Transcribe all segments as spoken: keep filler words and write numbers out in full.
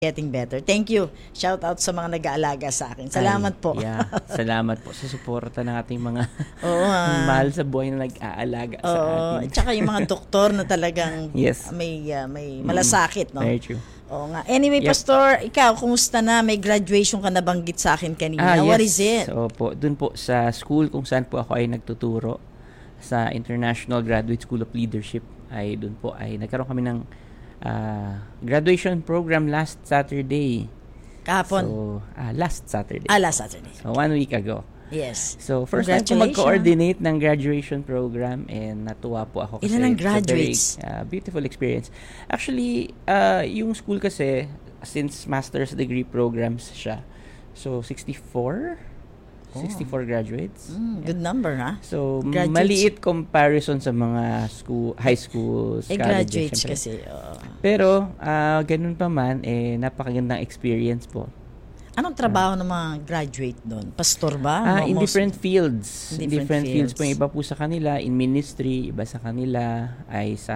getting better. Thank you. Shout out sa mga nag-aalaga sa akin. Salamat Ay, po. Yeah, salamat po sa suporta ng ating mga Oo, ah. mahal sa buhay na nag-aalaga sa Oo, atin. tsaka yung mga doktor na talagang Yes. may uh, may malasakit, no? Very true. Oo nga. Anyway, Yep. Pastor, ikaw, kumusta na? May graduation ka nabanggit sa akin kanina. Ah, What yes. is it? So po, dun po sa school kung saan po ako ay nagtuturo sa International Graduate School of Leadership, ay dun po ay nagkaroon kami ng uh, graduation program last Saturday. Kahapon? So, ah, last Saturday. Ah, last Saturday. So, one week ago. Yes. So, first time po mag-coordinate ng graduation program and natuwa po ako kasi Ilan ang it's a graduates? very uh, beautiful experience. Actually, uh, yung school kasi, since master's degree programs siya, so sixty-four? Oh. sixty-four graduates. Mm, good number, ha? So, Graduates. maliit comparison sa mga school, high schools, Eh, colleges, graduates syempre. kasi. oo. Pero, uh, ganun pa man, eh, napakagandang experience po. Anong trabaho ng mga graduate doon? Pastor ba? Ah, Mo- in most- different fields. In In different different, fields. fields. po. Yung iba po sa kanila, in ministry, iba sa kanila ay sa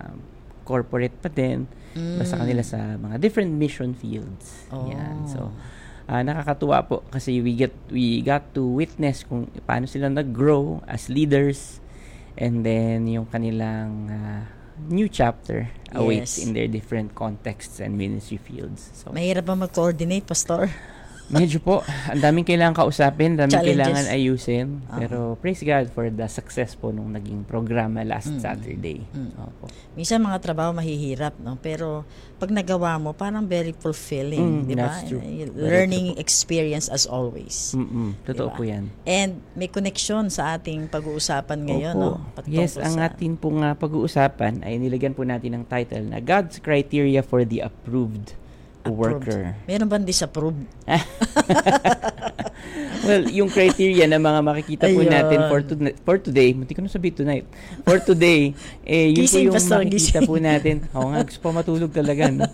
corporate pa din. Iba sa Mm. kanila sa mga different mission fields. Oh. Yan. So, ah, nakakatuwa po kasi we get we got to witness kung paano sila nag-grow as leaders, and then yung kanilang ah, new chapter awaits Yes. in their different contexts and ministry fields. So, Mahirap ba mag-coordinate, Pastor? medyo po, ang daming kailangan kausapin, daming Challenges. kailangan ayusin. Ah. Pero praise God for the success po nung naging programa last Mm. Saturday. Mm. Opo. Minsan mga trabaho mahihirap, no? Pero pag nagawa mo, parang very fulfilling, Mm, di ba? that's true. Eh, Very Learning true po. experience as always. Mm-mm, totoo Diba? po yan. And may connection sa ating pag-uusapan ngayon, Opo. no? Patungkol Yes, ang sa- atin pong uh, pag-uusapan ay nilagyan po natin ng title na God's Criteria for the Approved, Approved. Worker. Meron bang disapprove? Well, yung criteria na mga makikita po Ayun. natin for, to- for today, munti ko na sabihin tonight, for today, eh, yun Gising, po yung Pastor, makikita gising. po natin. Oo nga, gusto pa matulog talaga, no?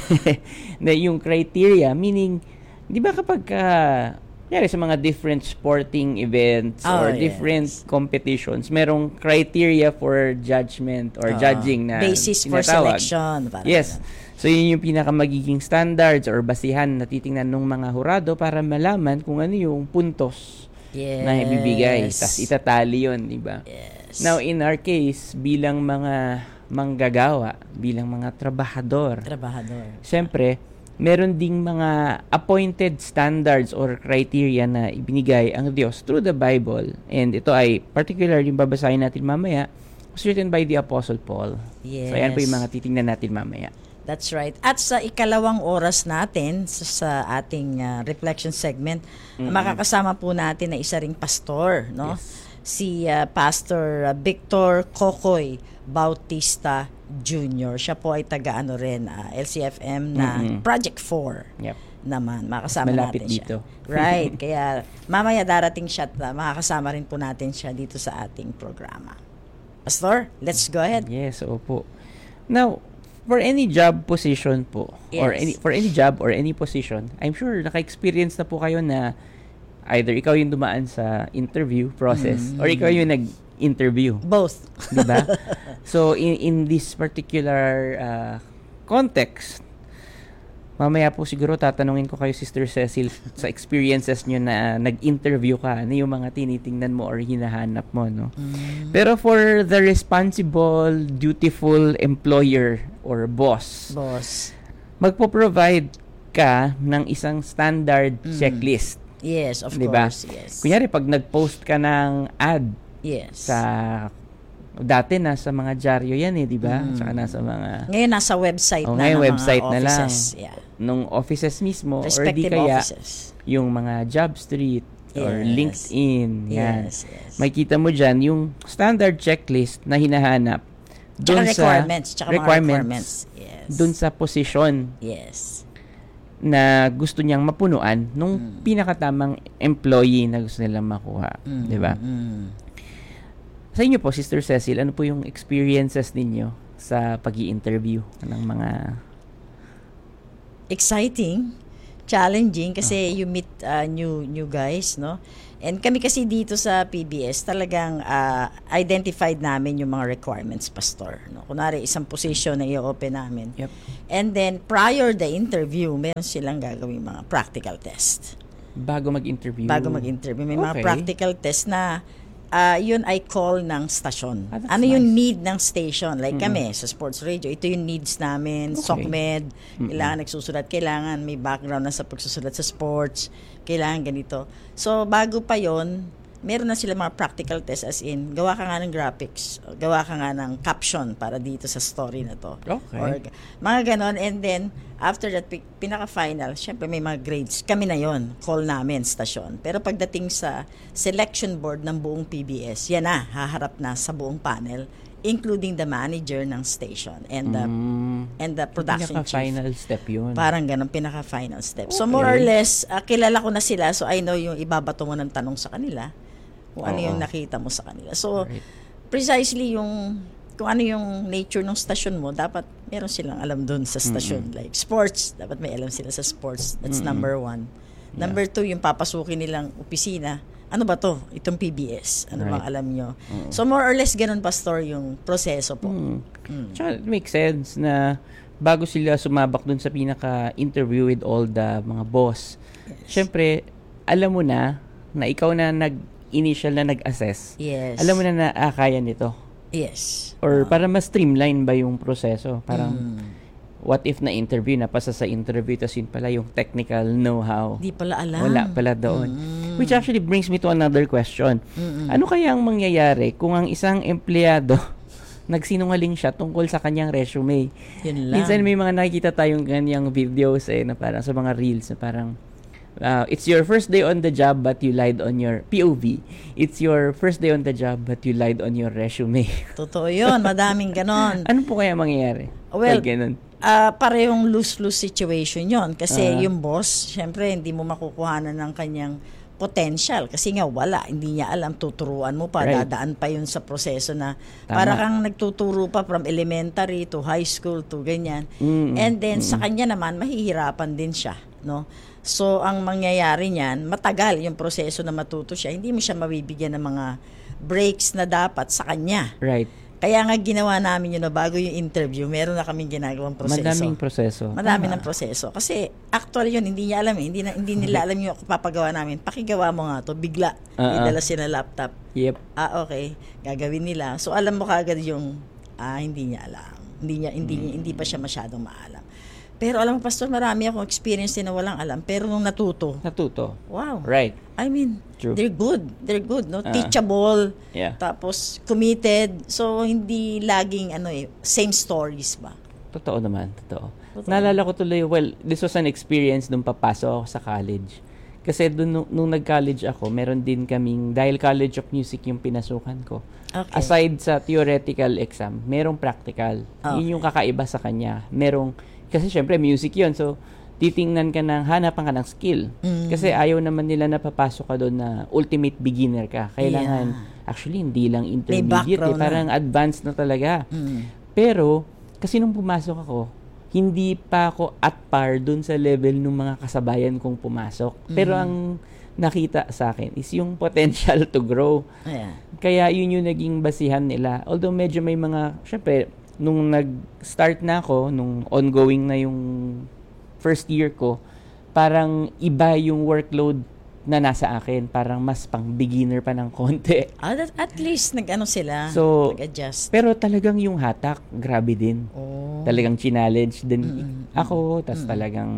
Na yung criteria, meaning, di ba kapag, uh, yari sa mga different sporting events Oh, or different yes. competitions, merong criteria for judgment or Oo. judging na Basis for tinatawag. selection. Parang Yes. ganun. So, yun yung pinaka magiging standards or basihan na titingnan ng mga hurado para malaman kung ano yung puntos Yes. na ibibigay. Tapos itatali yun, di ba? Yes. Now, in our case, bilang mga manggagawa, bilang mga trabahador, Trabahador. siyempre, meron ding mga appointed standards or criteria na ibinigay ang Diyos through the Bible. And ito ay particularly yung babasahin natin mamaya, was written by the Apostle Paul. Yes. So, ayan po yung mga titingnan natin mamaya. That's right. At sa ikalawang oras natin sa, sa ating uh, reflection segment, Mm-mm. makakasama po natin na isa ring pastor, no? Yes. Si uh, Pastor uh, Victor Kokoy Bautista Junior Siya po ay taga ano rin, uh, L C F M na Mm-mm. Project four Yep. naman. Makakasama Malapit natin dito. siya. Right. Kaya mamaya darating siya at uh, makakasama rin po natin siya dito sa ating programa. Pastor, let's go ahead. Yes, opo. Now, for any job position po, or Yes. any for any job or any position, I'm sure naka-experience na po kayo na either ikaw yung dumaan sa interview process Mm. or ikaw yung nag-interview, Both. 'di ba? So in in this particular uh, context, mamaya po siguro tatanungin ko kayo, Sister Cecil, sa experiences nyo na nag-interview ka, ano yung mga tinitingnan mo or hinahanap mo, no? Mm. Pero for the responsible, dutiful employer or boss, Boss. magpo-provide ka ng isang standard Mm. checklist. Yes, of Diba? course. Yes. Kunyari, pag nag-post ka ng ad yes. sa, dati nasa mga dyaryo yan eh, di ba? Mm. Tsaka nasa mga, Ngayon nasa website Oh, na ngayon ng mga website na lang. offices. Yeah. nung offices mismo, or di Respective kaya, offices. yung mga job street, or Yes. LinkedIn, yan. Yes, yes. Makikita mo dyan yung standard checklist na hinahanap Tsaka dun sa requirements. Tsaka mga requirements, requirements. Yes. dun sa position Yes. na gusto niyang mapunuan nung Mm. pinakatamang employee na gusto nilang makuha. Mm, Di ba? mm. Sa inyo po, Sister Cecil, ano po yung experiences ninyo sa pag-i-interview ng mga... Exciting. challenging kasi you meet uh, new new guys, no? And kami kasi dito sa P B S talagang uh, identified namin yung mga requirements, Pastor. No? Kunwari, isang position na i-open namin. Yep. And then, prior the interview, meron silang gagawin mga practical test. Bago mag-interview? Bago mag-interview. May okay. mga practical test na uh, yun ay call ng stasyon. Ah, ano nice. yung need ng station? Like Mm-hmm. kami, sa sports radio, ito yung needs namin. Okay. SOCMED, Mm-hmm. kailangan nagsusulat, kailangan may background na sa pagsusulat sa sports, kailangan ganito. So, bago pa yon meron na sila mga practical test as in, gawa ka nga ng graphics, gawa ka nga ng caption para dito sa story na to. Okay. Or, mga ganon. And then, after that, pi- pinaka-final, syempre may mga grades. Kami na yon call namin, stasyon. Pero pagdating sa selection board ng buong P B S, yan na, haharap na sa buong panel, including the manager ng station and the, Mm. and the production chief. Pinaka-final step yun. Parang ganun, pinaka-final step. So, Okay. more or less, uh, kilala ko na sila. So, I know yung ibabato mo ng tanong sa kanila. Kung ano Oo. yung nakita mo sa kanila. So, Right. precisely yung, kung ano yung nature ng station mo, dapat meron silang alam dun sa station. Mm-hmm. Like, sports, dapat may alam sila sa sports. That's Mm-mm. number one. Yeah. Number two, yung papasukin nilang opisina. Ano ba to? Itong P B S. Ano Right. bang alam nyo? Oo. So, more or less, ganun, Pastor, yung proseso po. Mm. Mm. Tsaka it makes sense na bago sila sumabak dun sa pinaka-interview with all the mga boss, Yes. syempre, alam mo na na ikaw na nag-initial na nag-assess. Yes. Alam mo na na ah, kaya nito. Yes. Or Ah. para mas streamline ba yung proseso? Parang, Mm. what if na-interview, napasa sa interview, tas yun pala yung technical know-how. Di pala alam. Wala pala doon. Mm. Which actually brings me to another question. Mm-mm. Ano kaya ang mangyayari kung ang isang empleyado nagsinungaling siya tungkol sa kanyang resume? Yun lang. Minsan may mga nakikita tayong ganyang videos eh, na parang sa mga reels na parang uh, it's your first day on the job but you lied on your P O V. It's your first day on the job but you lied on your resume. Totoo yun. Madaming ganon. Ano po kaya mangyayari? Well, Pag ganun? Ah, parehong lose-lose situation yon kasi Ah. yung boss, syempre hindi mo makukuhanan ng kanyang potential kasi nga wala, hindi niya alam, tuturuan mo pa, Right. dadaan pa yun sa proseso na Tama. para kang nagtuturo pa from elementary to high school to ganyan. Mm-mm. And then sa kanya naman mahihirapan din siya, no? So ang mangyayari niyan, matagal yung proseso na matuto siya, hindi mo siya mabibigyan ng mga breaks na dapat sa kanya. Right. Kaya nga ginawa namin yun na bago yung interview, meron na kaming ginagawang proseso. Madaming proseso. Madami Tama. ng proseso. Kasi actually yun, hindi niya alam eh. Hindi, na, hindi nila alam yung papagawa namin. Pakigawa mo nga to bigla. Uh-uh. Idala sila laptop. Yep. Ah, okay. Gagawin nila. So alam mo kagad yung, ah, hindi niya alam. Hindi niya, hindi niya, hindi pa siya masyadong maalam. Pero alam mo, Pastor, marami akong experience din na walang alam. Pero nung natuto, Natuto. wow. Right. I mean, True. they're good. They're good, no? Ah. Teachable. Yeah. Tapos committed. So hindi laging ano eh, same stories ba? Totoo naman, totoo. Totoo. Naalala ko tuloy, well, this was an experience nung papasok ako sa college. Kasi dun, nung, nung nag-college ako, meron din kaming, dahil College of Music yung pinasukan ko. Okay. Aside sa theoretical exam, merong practical. Okay. Yun yung kakaiba sa kanya. Merong, kasi syempre music yun, so titingnan ka ng, hanapan ka ng skill. Mm. Kasi ayaw naman nila na papasok ka doon na ultimate beginner ka. Kailangan, Yeah. actually, hindi lang intermediate, eh, background na. parang advanced na talaga. Mm. Pero, kasi nung pumasok ako, hindi pa ako at par dun sa level ng mga kasabayan kong pumasok. Pero Mhm. ang nakita sa akin is yung potential to grow. Ayan. Kaya yun yung naging basihan nila. Although medyo may mga, syempre, nung nag-start na ako, nung ongoing na yung first year ko, parang iba yung workload na nasa akin. Parang mas pang beginner pa ng konti. Ah, that, at least nag-ano sila, So, nag-adjust. Pero talagang yung hatak, grabe din. Oh. Talagang challenge din Mm-mm. ako, tas Mm-mm. talagang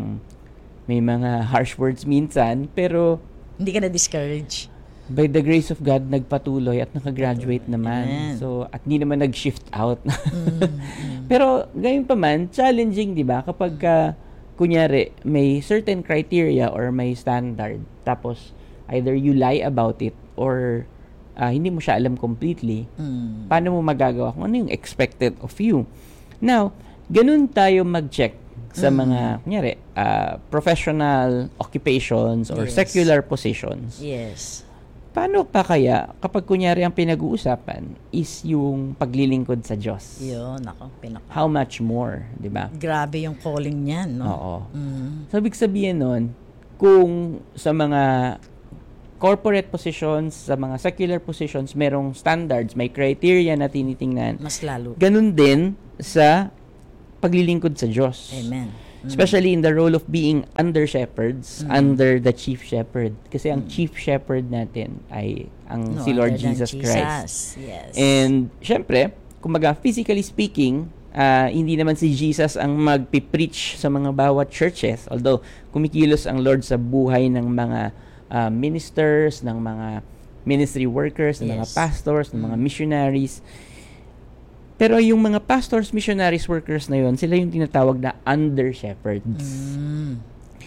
may mga harsh words minsan, pero Hindi ka na-discourage. by the grace of God, nagpatuloy at nakagraduate naman. Amen. So, at hindi naman nag-shift out. Mm, mm. Pero, gayon pa man, challenging, di ba? Kapag, ka, kunyari, may certain criteria or may standard, tapos, either you lie about it or ah, hindi mo siya alam completely, Mm. paano mo magagawa kung ano yung expected of you. Now, ganun tayo mag-check sa Mm. mga, kunyari, ah, professional occupations or Yes. secular positions. Yes. paano pa kaya kapag kunyari ang pinag-uusapan is yung paglilingkod sa Diyos? Yun, ako, pinaka. How much more, di ba? Grabe yung calling niyan, no? Oo. Mm. So, ibig sabihin nun, kung sa mga corporate positions, sa mga secular positions, merong standards, may criteria na tinitingnan. Mas lalo. Ganun din sa paglilingkod sa Diyos. Amen. Mm. Especially in the role of being under shepherds, Mm. under the chief shepherd. Kasi ang Mm. chief shepherd natin ay ang No si Lord other than Jesus Christ. Yes. And syempre, kumbaga physically speaking, uh, hindi naman si Jesus ang magpipreach sa mga bawat churches. Although kumikilos ang Lord sa buhay ng mga uh, ministers, ng mga ministry workers, ng mga Yes. pastors, ng mga Mm. missionaries. Pero yung mga pastors, missionaries, workers na yun, sila yung tinatawag na under shepherds. Mm.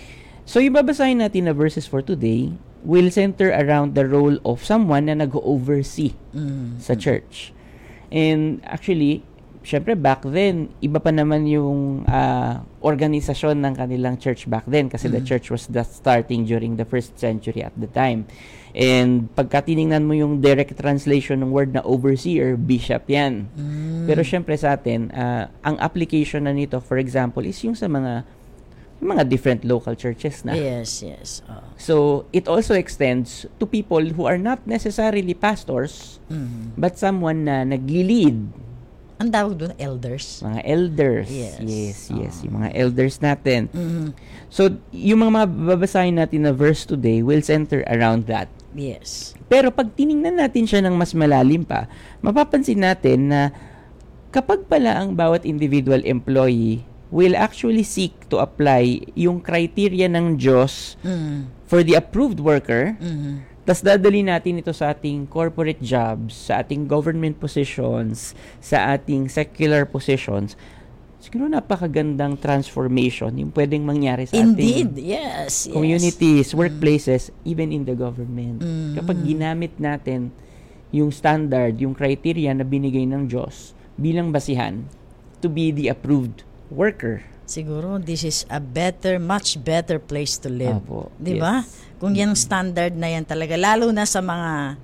So yung babasahin natin na verses for today will center around the role of someone na nag-oversee Mm. sa church. And actually, syempre back then, iba pa naman yung uh, organisasyon ng kanilang church back then kasi the Mm. church was just starting during the first century at the time. And pagka tiningnan mo yung direct translation ng word na overseer, bishop yan. Mm. Pero syempre sa atin, uh, ang application na nito, for example, is yung sa mga yung mga different local churches na. Yes, yes. Oh. So, it also extends to people who are not necessarily pastors, Mm. but someone na nagli-lead. Ang tawag doon, elders. Mga elders. Yes. Yes, yes. Oh. Yung mga elders natin. Mm. So, yung mga babasahin natin na verse today will center around that. Yes. Pero pag tiningnan natin siya ng mas malalim pa, mapapansin natin na kapag pala ang bawat individual employee will actually seek to apply yung criteria ng Diyos Mm. for the approved worker, Mm. tas dadali natin ito sa ating corporate jobs, sa ating government positions, sa ating secular positions, siguro napakagandang transformation yung pwedeng mangyari sa Indeed, ating yes, yes. communities, workplaces, even in the government. Mm. Kapag ginamit natin yung standard, yung criteria na binigay ng Diyos bilang basihan to be the approved worker. Siguro this is a better, much better place to live. Apo, Di ba? yes. Kung yung standard na yan talaga, lalo na sa mga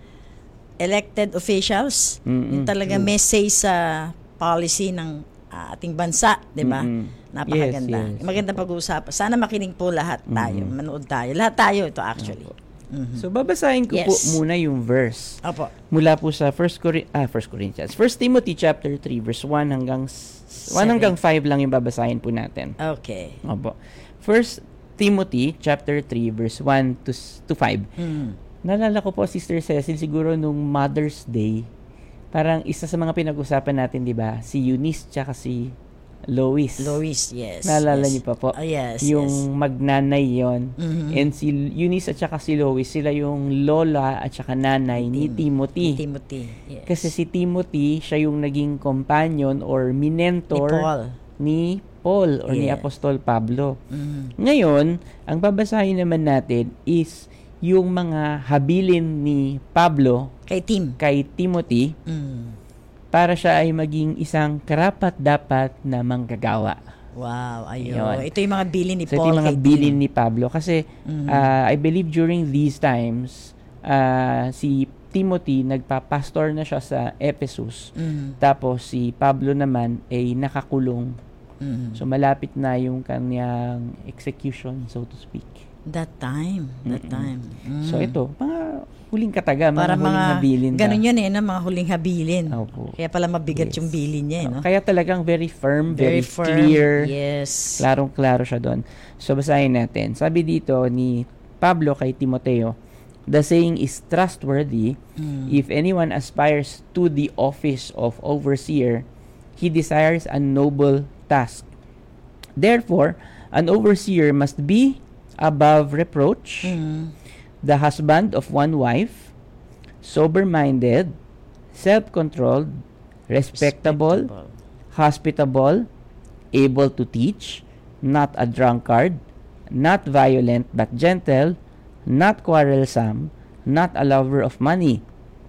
elected officials, Mm-mm, yung talaga true. may say sa policy ng ah, ating bansa, di ba? Mm-mm. Napakaganda. Yes, yes. Maganda pag-uusapan. Sana makinig po lahat tayo, Mm-mm. manood tayo. Lahat tayo ito actually. Mhm. So, babasahin ko po Yes. muna yung verse. Opo. Mula po sa First Cor- ah, First Corinthians. First Timothy chapter three, verse one hanggang s- one Seven. hanggang five lang yung babasahin po natin. Okay. Opo. First Timothy chapter three, verse one to s- to five. Mm. Naalala ko po, Sister Cecil, siguro nung Mother's Day, parang isa sa mga pinag-usapan natin, di ba? Si Eunice tsaka si Lois. Lois, yes. Naalala yes. niyo pa po? Oh, yes, Yung yes. magnanay yon. Mhm. And si Eunice at saka si Lois, sila yung lola at saka nanay ni Tim- Timothy. Timothy, yes. Kasi si Timothy, siya yung naging companion or minentor Ni Paul. ni Paul or ni Yes. Apostol Pablo. Mhm. Ngayon, ang babasahin naman natin is yung mga habilin ni Pablo Kay Tim. kay Timothy Mm. para siya ay maging isang karapat-dapat na manggagawa. Wow, ayun. Ayun. Ito yung mga bilin ni So, ito Paul yung mga kay bilin Tim. ni Pablo. Kasi, Mhm. uh, I believe during these times, uh, si Timothy, nagpa-pastor na siya sa Ephesus. Mhm. Tapos, si Pablo naman ay nakakulong. Mhm. So, malapit na yung kanyang execution, so to speak. That time. That Mm-mm. time. Mm. So, ito, mga huling kataga, mga Para huling mga, habilin. ba? ganun yun eh, no? Mga huling habilin. Opo. Kaya pala mabigat Yes. yung bilin niya, eh, no? Kaya talagang very firm, very, firm. clear. Yes. Klarong-klaro siya doon. So, basahin natin. Sabi dito ni Pablo kay Timoteo, the saying is trustworthy. Mm. If anyone aspires to the office of overseer, he desires a noble task. Therefore, an overseer must be above reproach, Mm. the husband of one wife, sober-minded, self-controlled, respectable, hospitable, able to teach, not a drunkard, not violent but gentle, not quarrelsome, not a lover of money.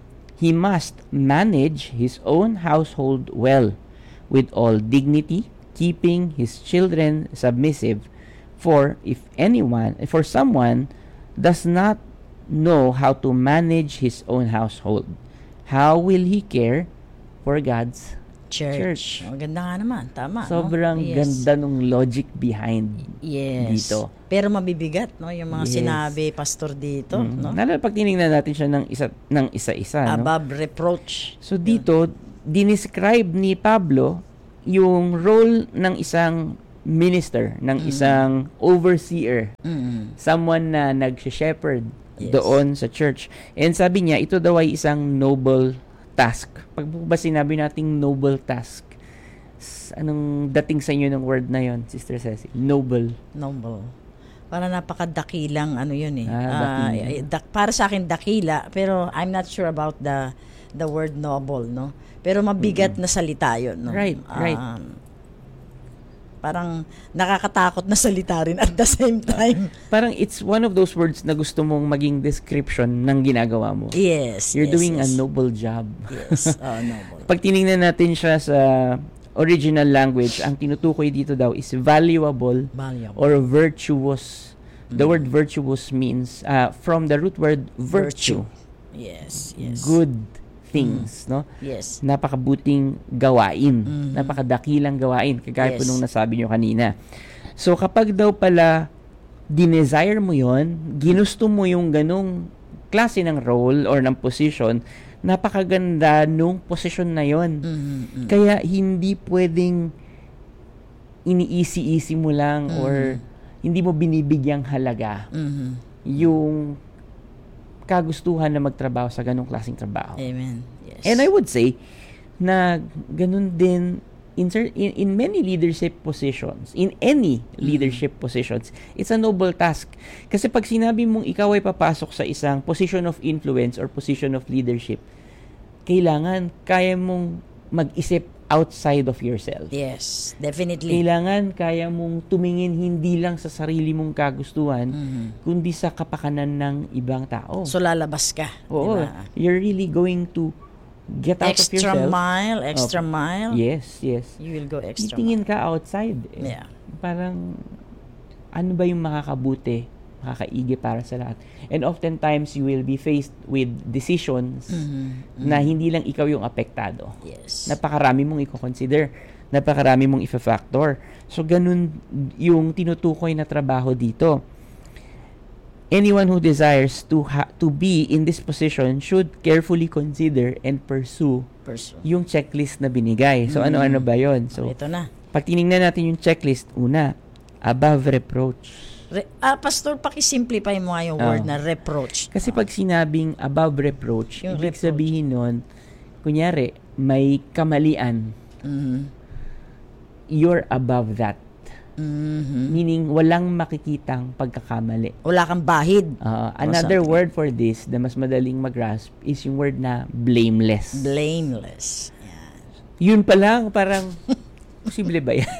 He must manage his own household well, with all dignity, keeping his children submissive. For if anyone, for someone does not know how to manage his own household, how will he care for God's Church. church? Oh, ganda nga naman. Tama. Sobrang no? Yes. ganda nung logic behind Yes. dito. Pero mabibigat, no? Yung mga Yes. sinabi, pastor, dito. Mm. No? Lalo pag tinignan natin siya ng isa ng isa-isa, no? Above reproach. So dito, dinescribe ni Pablo yung role ng isang minister, ng Mm. isang overseer, Mm. someone na nag-shepherd Yes. doon sa church. And sabi niya, ito daw ay isang noble task. Pag ba sinabi nating noble task, s- anong dating sa inyo ng word na yon, Sister Cecil? Noble. Noble. Para napakadakilang ano yun eh. Ah, Ah, dakila. eh, dak- para sa akin dakila, pero I'm not sure about the the word noble, no? Pero mabigat na salita yun, no? Right, right. Um, parang nakakatakot na salita rin at the same time. Parang it's one of those words na gusto mong maging description ng ginagawa mo. Yes. You're yes, doing yes. a noble job. Yes. Oh, noble. Pag tinignan natin siya sa original language, ang tinutukoy dito daw is valuable Valuable. or virtuous. The word virtuous means uh, from the root word virtue. Yes. Yes. Good things, no? Yes. Napakabuting gawain. Mhm. Napakadakilang gawain, kagaya po Yes. nung nasabi nyo kanina. So kapag daw pala dinesire mo yon, ginusto mo yung ganong klase ng role or ng position, napakaganda nung position na yon. Mhm, mhm. Kaya hindi pwedeng iniisi-isi mo lang Mhm. or hindi mo binibigyang halaga Mhm. yung kagustuhan na magtrabaho sa ganong klaseng trabaho. Amen. Yes. And I would say na ganun din in, cer- in, in many leadership positions, in any leadership positions, it's a noble task. Kasi pag sinabi mong ikaw ay papasok sa isang position of influence or position of leadership, kailangan kaya mong mag-isip outside of yourself. Yes, definitely. Kailangan kaya mong tumingin hindi lang sa sarili mong kagustuhan, Mhm. kundi sa kapakanan ng ibang tao. So lalabas ka, Oo, di ba? you're really going to get out of Extra yourself. mile, extra Opo. mile. Yes, yes. You will go extra Titingin ka outside. Eh. Yeah. Parang, ano ba yung makakabuti, makakaigi para sa lahat? And oftentimes, you will be faced with decisions Mhm. na hindi lang ikaw yung apektado. Yes. Napakarami mong i-consider. Napakarami mong i-factor. So, ganun yung tinutukoy na trabaho dito. Anyone who desires to ha- to be in this position should carefully consider and pursue Pursue. yung checklist na binigay. So, ano-ano ba yon? So, Ito na. pag tinignan natin yung checklist, una, above reproach. Re- ah, Pastor, pakisimplify mo nga yung Oh. word na reproach. Kasi pag sinabing above reproach, Yung ibig reproach. sabihin nun, kunyari, may kamalian. Mhm. You're above that. Mhm. Meaning, walang makikitang pagkakamali. Wala kang bahid. Uh, another something. word for this na mas madaling mag-grasp is yung word na blameless. Blameless. Yan. Yun pa lang, parang, posible ba yan?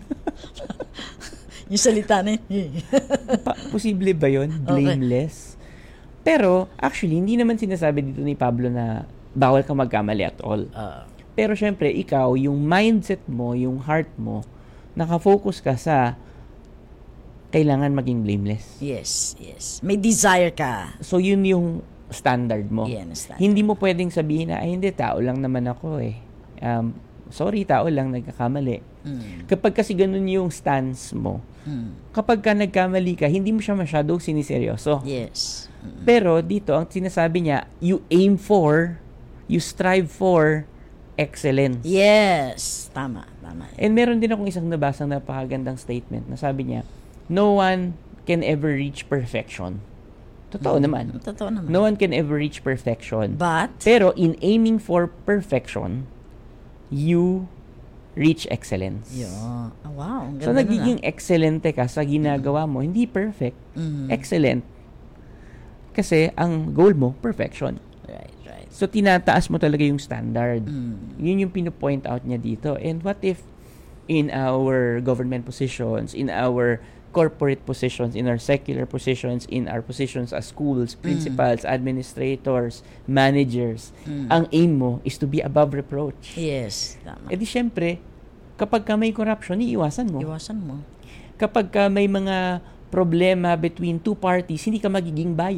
Yung salita na yun. Pa- posible ba yun? Blameless? Pero, actually, hindi naman sinasabi dito ni Pablo na bawal ka magkamali at all. Ah. Pero syempre, ikaw, yung mindset mo, yung heart mo, nakafocus ka sa kailangan maging blameless. Yes, yes. May desire ka. So, yun yung standard mo. Yeah, understand. Hindi mo pwedeng sabihin na, ay hindi, tao lang naman ako eh. Um, sorry, tao lang, nagkakamali. Mm. Kapag kasi ganun yung stance mo, Mm. kapag ka nagkamali ka, hindi mo siya masyadong siniseryoso. Yes. Mm. Pero dito, ang sinasabi niya, you aim for, you strive for excellence. Yes. Tama, tama. And meron din akong isang nabasang napakagandang statement na sabi niya, no one can ever reach perfection. Totoo naman. Totoo naman. No one can ever reach perfection. But, Pero in aiming for perfection, you reach excellence. yo, ah, wow. Ang So, ganda nagiging nun, excelente ka sa ginagawa mo. Hindi perfect. ah. Mhm. Excellent. Kasi, ang goal mo, perfection. Right, right. So, tinataas mo talaga yung standard. Mm. Yun yung pinupoint out niya dito. And what if in our government positions, in our corporate positions, in our secular positions, in our positions as schools, principals, administrators, managers, Mm. ang aim mo is to be above reproach. Yes, tama. E di syempre, kapag ka may corruption, iiwasan mo. Iwasan mo. Kapag ka may mga problema between two parties, hindi ka magiging biased.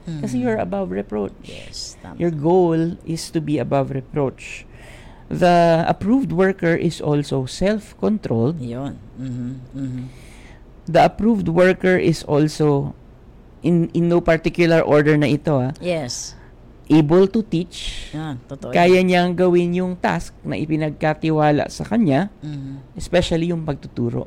Mm. Kasi you're above reproach. Yes, tama. Your goal is to be above reproach. The approved worker is also self-controlled. Yun. Mhm. Mhm. The approved worker is also, in in no particular order na ito, ah, Yes. able to teach. Yan, totoo. Kaya niyang gawin yung task na ipinagkatiwala sa kanya, Mhm. especially yung pagtuturo.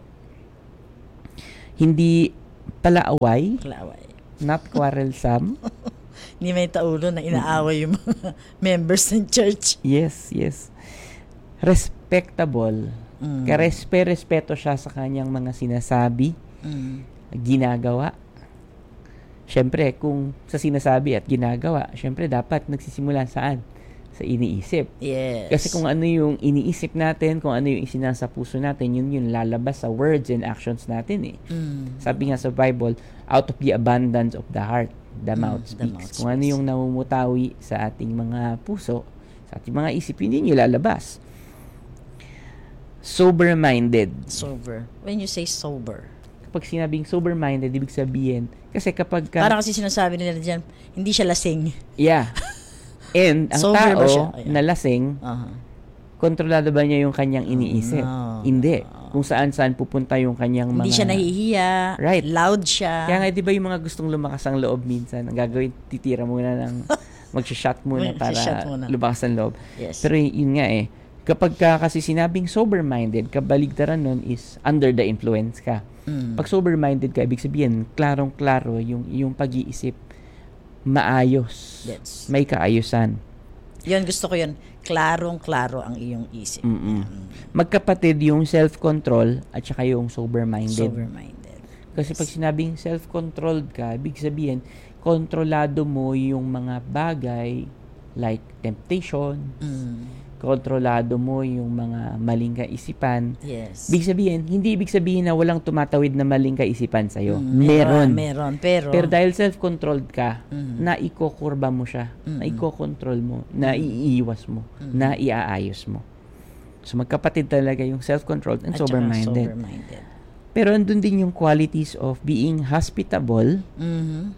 Hindi palaaway, Kalaway. not quarrelsome. Hindi may taulo na inaaway yung mga members ng church. Yes, yes. Respectable. Mm. Karespe-respeto siya sa kanyang mga sinasabi, Mm. ginagawa. Siyempre, kung sa sinasabi at ginagawa, siyempre dapat nagsisimula saan? Sa iniisip. Yes. Kasi kung ano yung iniisip natin, kung ano yung isinasa puso natin, yun yung lalabas sa words and actions natin eh. Mm. Sabi nga sa Bible, out of the abundance of the heart, the Mm, mouth the speaks. mouth Kung ano speaks. yung namumutawi sa ating mga puso, sa ating mga isip, yun yung lalabas. Sober-minded. Sober. When you say sober. Kapag sinabing sober-minded, ibig sabihin, kasi kapag ka, Parang kasi sinasabi nila dyan, hindi siya lasing. yeah. And ang Sober ba tao siya? Ayan. na lasing, Uh-huh. kontrolado ba niya yung kanyang iniisip? No. Hindi. Kung saan-saan pupunta yung kanyang mga... Hindi siya nahihiya. Right. Loud siya. Kaya nga, di ba yung mga gustong lumakas ang loob minsan, ang gagawin, titira muna ng... mag-shot muna para Mag-shot muna. lumakas ang loob. Yes. Pero yun nga eh, kapag ka kasi sinabing sober-minded, kabaligtaran nun is under the influence ka. Mm. Pag sober-minded ka, ibig sabihin, klarong-klaro yung, yung pag-iisip, maayos, Yes. may kaayusan. Yun, gusto ko yun. Klarong-klaro ang iyong isip. Mm-mm. Magkapatid yung self-control at saka yung sober-minded. Sober-minded. Kasi pag sinabing self-controlled ka, ibig sabihin, kontrolado mo yung mga bagay like temptation, Mm. kontrolado mo yung mga maling kaisipan. Yes. Ibig sabihin, hindi ibig sabihin na walang tumatawid na maling kaisipan sa'yo. Mm, meron. Meron, pero... Pero dahil self-controlled ka, Mm. na ikokurba mo siya, Mm-mm. na ikokontrol mo, na iiwas mo, na iaayos mo. So magkapatid talaga yung self-controlled and at saka sober-minded. sober-minded. Pero andun din yung qualities of being hospitable, Mhm.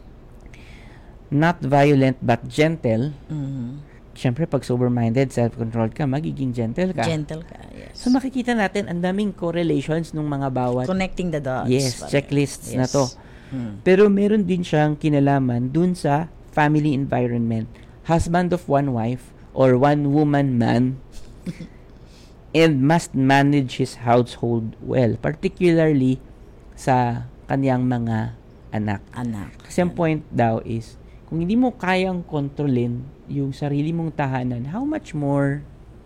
not violent but gentle. Mhm. Siyempre, pag sober-minded, self-controlled ka, magiging gentle ka. Gentle ka, yes. So makikita natin ang daming correlations ng mga bawat Connecting the dots. yes, parang. checklists Yes. na to. Mm. Pero meron din siyang kinalaman dun sa family environment. Husband of one wife or one woman man and must manage his household well, particularly sa kaniyang mga anak. Anak. Kasi ang point daw is, kung hindi mo kayang kontrolin yung sarili mong tahanan, how much more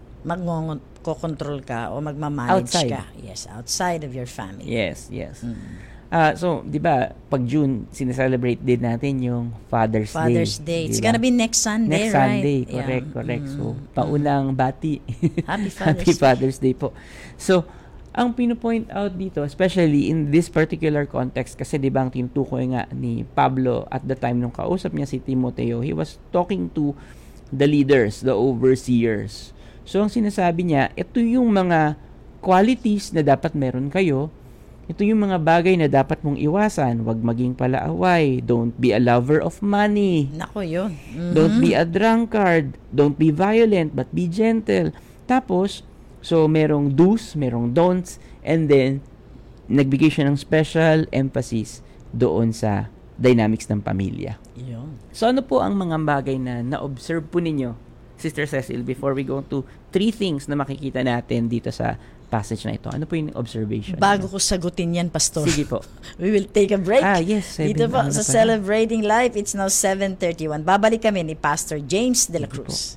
Mag-control ka o magmamanage Outside. ka. Yes, outside of your family. yes, yes. Mm. Ah, so, 'di ba, pag June, sineselebrate din natin yung Father's, Father's Day. Day. It's di ba? gonna be next Sunday, Next right? Sunday, Yeah. correct, correct. Mm. So, paunang bati. Happy Father's Happy Day. Father's Day po. So, ang pino-point out dito, especially in this particular context, kasi di ba ang tinutukoy nga ni Pablo at the time nung kausap niya si Timoteo, he was talking to the leaders, the overseers. So, ang sinasabi niya, ito yung mga qualities na dapat meron kayo. Ito yung mga bagay na dapat mong iwasan. Huwag maging palaaway. Don't be a lover of money. Nako yun. Mhm. Don't be a drunkard. Don't be violent, but be gentle. Tapos, so merong do's, merong don'ts, and then, nagbigay siya ng special emphasis doon sa dynamics ng pamilya. Yun. So, ano po ang mga bagay na na-observe po ninyo, Sister Cecil, before we go to three things na makikita natin dito sa passage na ito? Ano po yung observation? Bago ko sagutin yan, Pastor, Sige po. we will take a break. Ah, yes. Seven, Dito po ano sa na pala? Celebrating Life, it's now seven thirty-one. Babalik kami ni Pastor James de la Sige Cruz.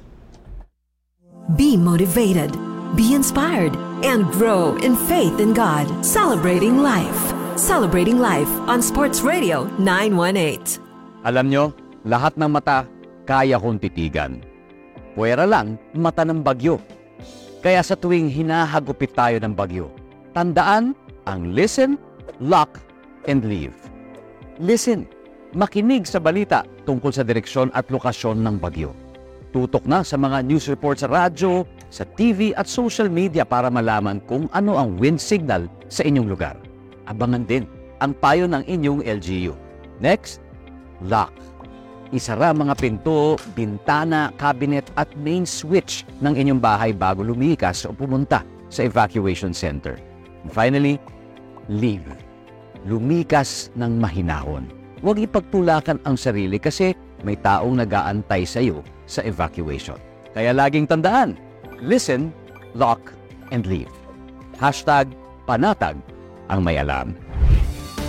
Be motivated, be inspired, and grow in faith in God. Celebrating Life. Celebrating Life on Sports Radio nine one eight. Alam nyo, lahat ng mata kaya kong titigan. Puwera lang, mata ng bagyo. Kaya sa tuwing hinahagupit tayo ng bagyo, tandaan ang listen, lock, and leave. Listen, makinig sa balita tungkol sa direksyon at lokasyon ng bagyo. Tutok na sa mga news report sa radyo, sa T V at social media para malaman kung ano ang wind signal sa inyong lugar. Abangan din ang payo ng inyong L G U. Next, lock. Isara mga pinto, bintana, cabinet at main switch ng inyong bahay bago lumikas o pumunta sa evacuation center. And finally, leave. Lumikas ng mahinahon. Huwag ipagtulakan ang sarili kasi may taong nag-aantay sa iyo sa evacuation. Kaya laging tandaan, listen, lock, and leave. Hashtag panatag ang may alam.